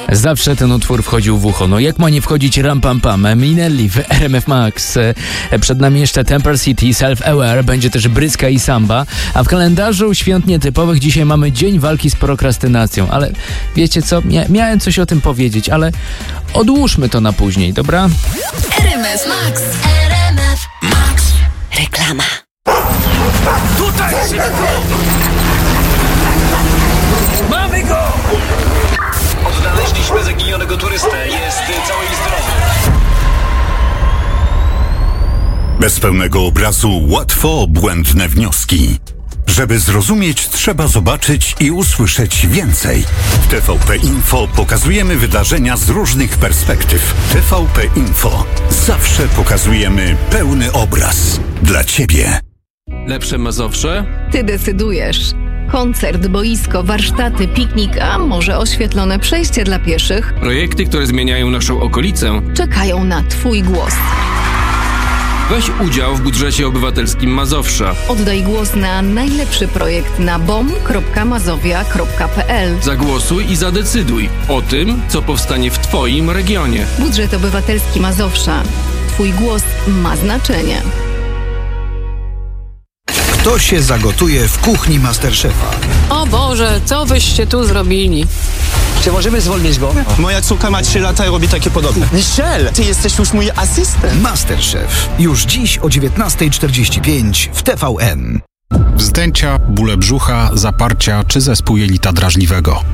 Zawsze ten utwór wchodził w ucho. No jak ma nie wchodzić Ram Pam Pam, Minelli w RMF Max. Przed nami jeszcze Temper City, Self-Aware, będzie też Bryska i Samba. A w kalendarzu świąt nietypowych dzisiaj mamy Dzień Walki z Prokrastynacją. Ale wiecie co? Miałem coś o tym powiedzieć, ale odłóżmy to na później, dobra? RMF Max. RMF Max. Reklama. Tutaj! Mamy go! Odnaleźliśmy zaginionego turystę. Jest cały i zdrowy. Bez pełnego obrazu łatwo błędne wnioski. Żeby zrozumieć, trzeba zobaczyć i usłyszeć więcej. W TVP Info pokazujemy wydarzenia z różnych perspektyw. TVP Info. Zawsze pokazujemy pełny obraz. Dla Ciebie. Lepsze Mazowsze? Ty decydujesz. Koncert, boisko, warsztaty, piknik, a może oświetlone przejście dla pieszych Projekty, które zmieniają naszą okolicę. czekają na Twój głos. Weź udział w budżecie obywatelskim Mazowsza. Oddaj głos na najlepszy projekt na bom.mazowia.pl. Zagłosuj i zadecyduj o tym, co powstanie w Twoim regionie. Budżet obywatelski Mazowsza. Twój głos ma znaczenie. Kto się zagotuje w kuchni Masterchefa? O Boże, co wyście tu zrobili? Czy możemy zwolnić go? Moja córka ma 3 lata i robi takie podobne. Michel, ty jesteś już mój asystent. Masterchef. Już dziś o 19:45 w TVN. Wzdęcia, bóle brzucha, zaparcia czy zespół jelita drażliwego.